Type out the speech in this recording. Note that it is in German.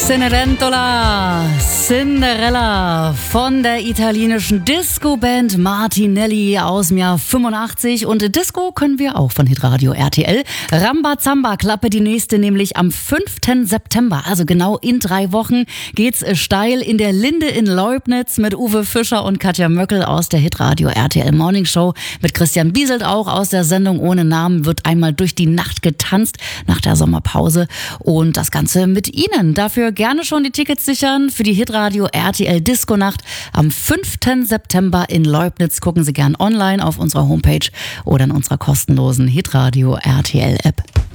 Cinderella von der italienischen Disco-Band Martinelli aus dem Jahr 85. Und Disco können wir auch von Hitradio RTL. Rambazamba Klappe, die nächste nämlich am 5. September. Also genau in 3 Wochen geht's steil in der Linde in Leubnitz mit Uwe Fischer und Katja Möckel aus der Hitradio RTL Morning Show. Mit Christian Bieselt auch aus der Sendung Ohne Namen wird einmal durch die Nacht getanzt nach der Sommerpause. Und das Ganze mit Ihnen. Dafür gerne schon die Tickets sichern für die Hitradio RTL Disco Nacht am 5. September in Leubnitz. Gucken Sie gern online auf unserer Homepage oder in unserer kostenlosen Hitradio RTL App.